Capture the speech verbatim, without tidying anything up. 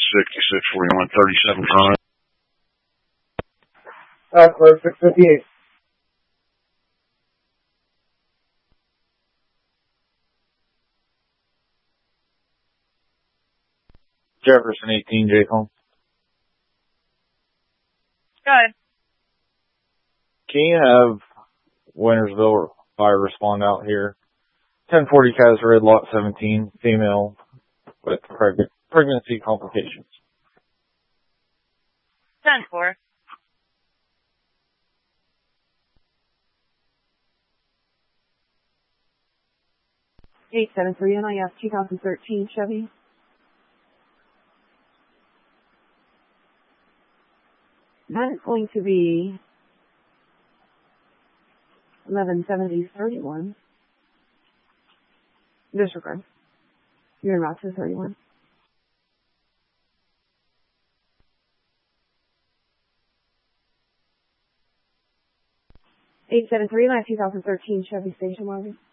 sixty-six forty-one thirty-seven front. Uh, clear six fifty-eight. Jefferson eighteen, Jake home. Go ahead. Can you have Wintersville fire respond out here? ten forty Cas Red, lot seventeen, female with preg- pregnancy complications. ten four. eight seven three N I S twenty thirteen Chevy. That is going to be eleven seventy thirty-one. Disregard. You're in route to thirty-one. eight seven three, two thousand thirteen Chevy station wagon.